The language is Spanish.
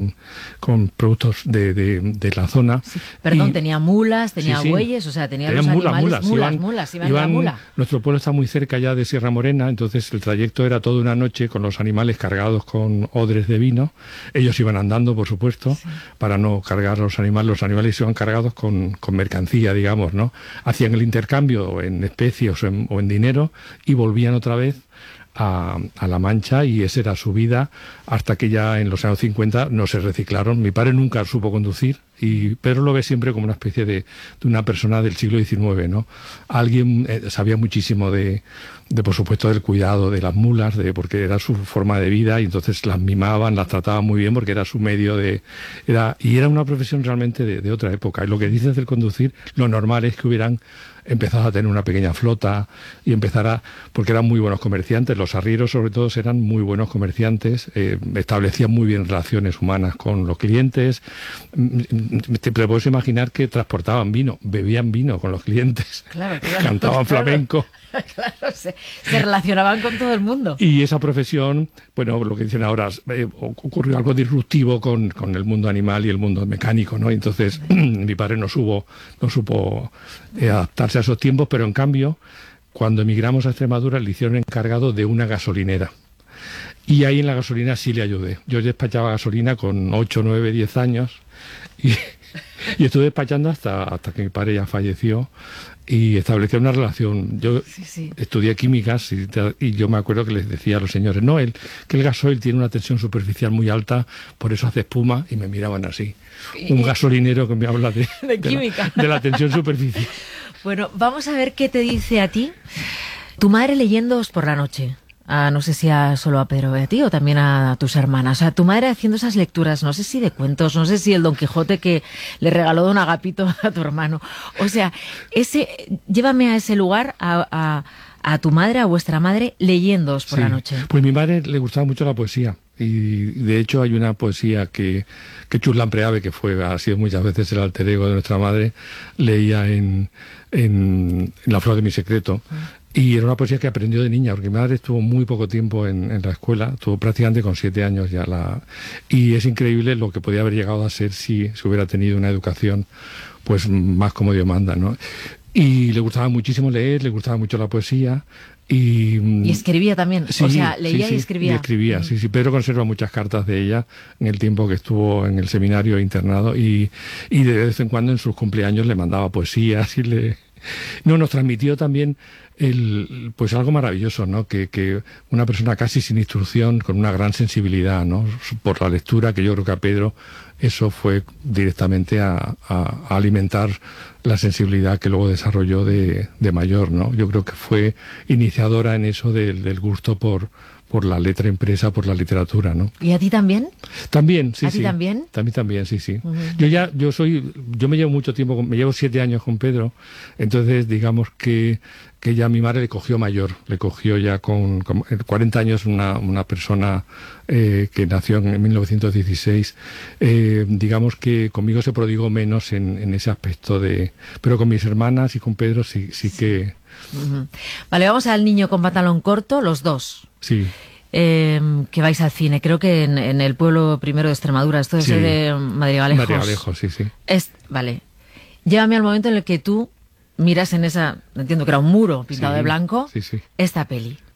con productos de la zona. Sí. Perdón, tenía mulas, tenía bueyes, o sea, tenía los animales, mulas, iban la mula. Nuestro pueblo está muy cerca ya de Sierra Morena, entonces el trayecto era toda una noche con los animales cargados con odres de vino. Ellos iban andando, por supuesto, para no cargar los animales iban cargados con mercancía, digamos, ¿no? Hacían el intercambio en especies o en dinero y volvían otra vez a La Mancha, y esa era su vida hasta que ya en los años 50 no se reciclaron. Mi padre nunca supo conducir, pero lo ve siempre como una especie de una persona del siglo XIX, ¿no? Alguien sabía muchísimo de por supuesto del cuidado de las mulas, porque era su forma de vida, y entonces las mimaban, las trataban muy bien porque era su medio era una profesión realmente de otra época. Y lo que dices del conducir, lo normal es que hubieran empezado a tener una pequeña flota y porque eran muy buenos comerciantes. Los arrieros, sobre todo, eran muy buenos comerciantes, establecían muy bien relaciones humanas con los clientes. Te puedes imaginar que transportaban vino, bebían vino con los clientes, claro, cantaban flamenco. Claro, se relacionaban con todo el mundo. Y esa profesión, bueno, lo que dicen ahora, ocurrió algo disruptivo con el mundo animal y el mundo mecánico, ¿no? Entonces, mi padre no supo adaptarse a esos tiempos, pero en cambio, cuando emigramos a Extremadura, le hicieron encargado de una gasolinera. Y ahí en la gasolina sí le ayudé. Yo despachaba gasolina con 8, 9, 10 años y estuve despachando hasta que mi padre ya falleció, y establecí una relación. Yo estudié químicas y yo me acuerdo que les decía a los señores, que el gasoil tiene una tensión superficial muy alta, por eso hace espuma, y me miraban así. Un gasolinero que me habla de química, de la tensión superficial. Bueno, vamos a ver qué te dice a ti tu madre leyéndoos por la noche. No sé si solo a Pedro y a ti, o también a tus hermanas. O sea, tu madre haciendo esas lecturas, no sé si de cuentos, no sé si el Don Quijote que le regaló Don Agapito a tu hermano. O sea, llévame a ese lugar, a tu madre, a vuestra madre, leyéndoos por la noche. Pues a mi madre le gustaba mucho la poesía. Y de hecho hay una poesía que Chuslan Preave, que ha sido muchas veces el alter ego de nuestra madre, leía en La flor de mi secreto. Y era una poesía que aprendió de niña, porque mi madre estuvo muy poco tiempo en la escuela, estuvo prácticamente con 7 años ya. Y es increíble lo que podía haber llegado a ser si hubiera tenido una educación pues más como Dios manda, ¿no? Y le gustaba muchísimo leer, le gustaba mucho la poesía. Y escribía también, o sea, leía y escribía. Y escribía, sí. Pedro conserva muchas cartas de ella en el tiempo que estuvo en el seminario internado, y de vez en cuando en sus cumpleaños le mandaba poesías nos transmitió también pues algo maravilloso, ¿no? Que una persona casi sin instrucción, con una gran sensibilidad, ¿no? Por la lectura, que yo creo que a Pedro eso fue directamente a alimentar la sensibilidad que luego desarrolló de mayor, ¿no? Yo creo que fue iniciadora en eso del gusto por la letra impresa, por la literatura, ¿no? ¿Y a ti también? También, sí. ¿A ti también? También, sí. Uh-huh. Yo me llevo mucho tiempo, me llevo 7 años con Pedro, entonces digamos que ya mi madre le cogió mayor, le cogió ya con 40 años una persona que nació en 1916, digamos que conmigo se prodigó menos en ese aspecto pero con mis hermanas y con Pedro sí que... Uh-huh. Vale, vamos al Niño con pantalón corto, los dos. Sí. Que vais al cine, creo que en el pueblo primero de Extremadura, esto es de Madrigalejos. Madrigalejos, sí. Vale, llévame al momento en el que tú miras en entiendo que era un muro pintado de blanco, sí. esta peli.